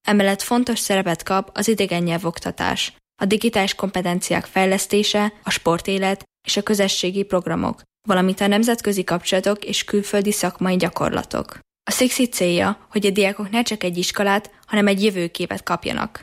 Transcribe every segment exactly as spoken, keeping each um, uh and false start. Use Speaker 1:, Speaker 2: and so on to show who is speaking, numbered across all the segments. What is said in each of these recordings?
Speaker 1: Emellett fontos szerepet kap az idegen nyelvoktatás, a digitális kompetenciák fejlesztése, a sportélet és a közösségi programok, valamint a nemzetközi kapcsolatok és külföldi szakmai gyakorlatok. A Szixi célja, hogy a diákok ne csak egy iskolát, hanem egy jövőképet kapjanak.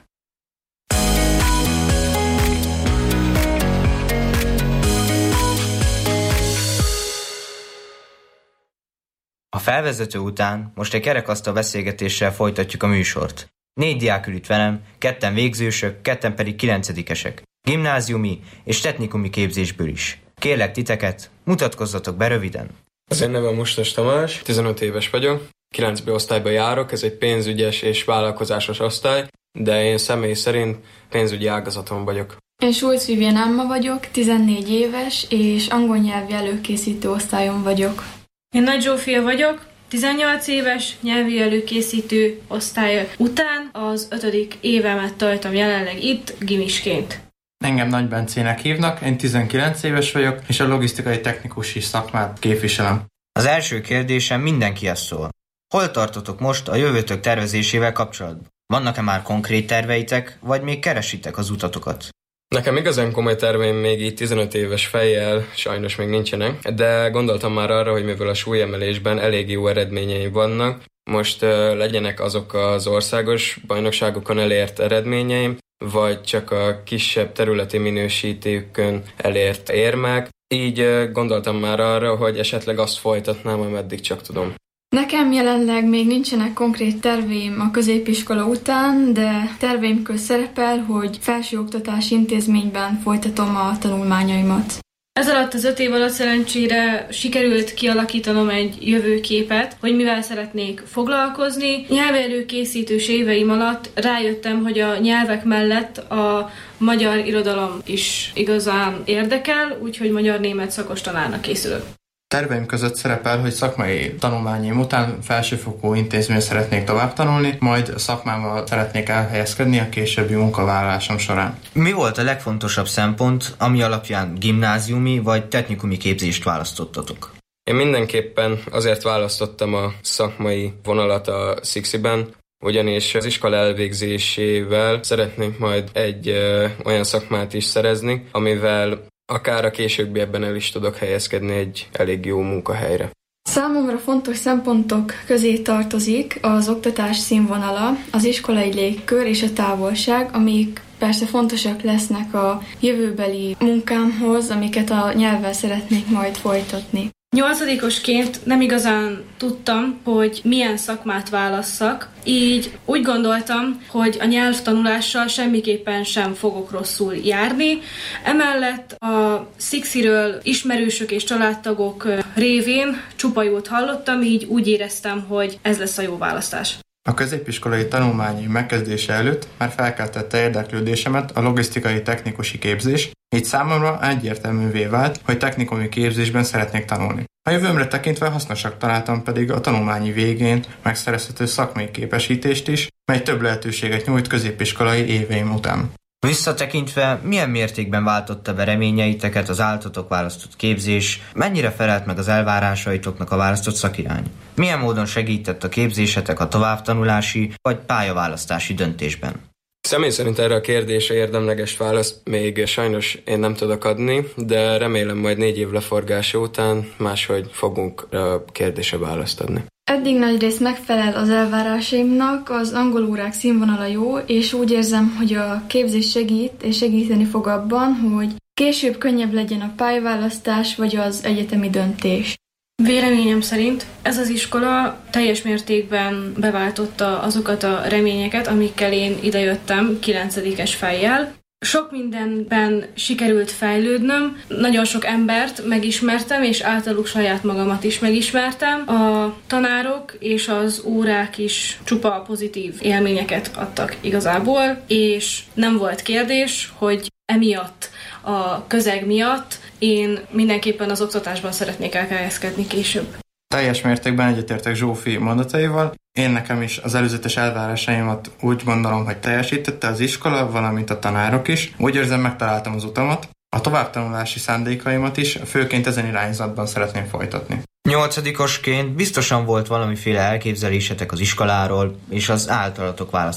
Speaker 2: A felvezető után most egy kerekasztal beszélgetéssel folytatjuk a műsort. Négy diák ül itt velem, ketten végzősök, ketten pedig kilencedikesek, gimnáziumi és technikumi képzésből is. Kérlek titeket, mutatkozzatok be röviden.
Speaker 3: Az én nevem Mustas Tamás, tizenöt éves vagyok, kilenc bé osztályba járok, ez egy pénzügyes és vállalkozásos osztály, de én személy szerint pénzügyi ágazaton vagyok.
Speaker 4: Én Schulz Vivien Emma vagyok, tizennégy éves, és angol nyelvi előkészítő osztályon vagyok.
Speaker 5: Én Nagy Zsófia vagyok, tizennyolc éves, nyelvi előkészítő osztály után az ötödik évemet töltöm jelenleg itt, gimisként.
Speaker 6: Engem Nagy Bencének hívnak, én tizenkilenc éves vagyok, és a logisztikai technikusi szakmát képviselem.
Speaker 2: Az első kérdésem mindenkihez szól. Hol tartotok most a jövőtök tervezésével kapcsolatban? Vannak-e már konkrét terveitek, vagy még keresitek az utatokat?
Speaker 3: Nekem igazán komoly terveim még így tizenöt éves fejjel sajnos még nincsenek, de gondoltam már arra, hogy mivel a súlyemelésben elég jó eredményeim vannak, most uh, legyenek azok az országos bajnokságokon elért eredményeim, vagy csak a kisebb területi minősítőkön elért érmek. Így uh, gondoltam már arra, hogy esetleg azt folytatnám, ameddig csak tudom.
Speaker 4: Nekem jelenleg még nincsenek konkrét terveim a középiskola után, de terveim közt szerepel, hogy felsőoktatási intézményben folytatom a tanulmányaimat.
Speaker 5: Ez alatt az öt év alatt szerencsére sikerült kialakítanom egy jövőképet, hogy mivel szeretnék foglalkozni. Nyelvi előkészítős éveim alatt rájöttem, hogy a nyelvek mellett a magyar irodalom is igazán érdekel, úgyhogy magyar-német szakos tanárnak készülök.
Speaker 6: Terveim között szerepel, hogy szakmai tanulmányaim után felsőfokú intézményen szeretnék tovább tanulni, majd szakmámmal szeretnék elhelyezkedni a későbbi munkavállalásom során.
Speaker 2: Mi volt a legfontosabb szempont, ami alapján gimnáziumi vagy technikumi képzést választottatok?
Speaker 3: Én mindenképpen azért választottam a szakmai vonalat a Szixiben, ugyanis az iskola elvégzésével szeretnék majd egy ö, olyan szakmát is szerezni, amivel akár a későbbiekben el is tudok helyezkedni egy elég jó munkahelyre.
Speaker 4: Számomra fontos szempontok közé tartozik az oktatás színvonala, az iskolai légkör és a távolság, amik persze fontosak lesznek a jövőbeli munkámhoz, amiket a nyelvvel szeretnék majd folytatni.
Speaker 5: Nyolcadikosként nem igazán tudtam, hogy milyen szakmát válasszak, így úgy gondoltam, hogy a nyelvtanulással semmiképpen sem fogok rosszul járni. Emellett a Szixiről ismerősök és családtagok révén csupa jót hallottam, így úgy éreztem, hogy ez lesz a jó választás.
Speaker 6: A középiskolai tanulmányi megkezdése előtt már felkeltette érdeklődésemet a logisztikai technikusi képzés, így számomra egyértelművé vált, hogy technikumi képzésben szeretnék tanulni. A jövőmre tekintve hasznosak találtam pedig a tanulmányi végén megszerezhető szakmai képesítést is, mely több lehetőséget nyújt középiskolai éveim után.
Speaker 2: Visszatekintve, milyen mértékben váltotta be reményeiteket az általatok választott képzés, mennyire felelt meg az elvárásaitoknak a választott szakirány? Milyen módon segített a képzésetek a továbbtanulási vagy pályaválasztási döntésben?
Speaker 3: Személy szerint erre a kérdésre érdemleges választ még sajnos én nem tudok adni, de remélem majd négy év leforgása után máshogy fogunk a kérdésre választ adni.
Speaker 4: Eddig nagyrészt megfelel az elvárásaimnak, az angol órák színvonala jó, és úgy érzem, hogy a képzés segít és segíteni fog abban, hogy később könnyebb legyen a pályaválasztás vagy az egyetemi döntés.
Speaker 5: Véleményem szerint ez az iskola teljes mértékben beváltotta azokat a reményeket, amikkel én idejöttem kilencedikes fejjel. Sok mindenben sikerült fejlődnöm, nagyon sok embert megismertem, és általuk saját magamat is megismertem. A tanárok és az órák is csupa pozitív élményeket adtak igazából, és nem volt kérdés, hogy emiatt, a közeg miatt én mindenképpen az oktatásban szeretnék elhelyezkedni később.
Speaker 6: Teljes mértékben egyetértek Zsófi mondataival. Én nekem is az előzetes elvárásaimat úgy gondolom, hogy teljesítette az iskola, valamint a tanárok is. Úgy érzem, megtaláltam az utamat. A továbbtanulási szándékaimat is főként ezen irányzatban szeretném folytatni.
Speaker 2: Nyolcadikosként biztosan volt valamiféle elképzelésetek az iskoláról és az általatok választott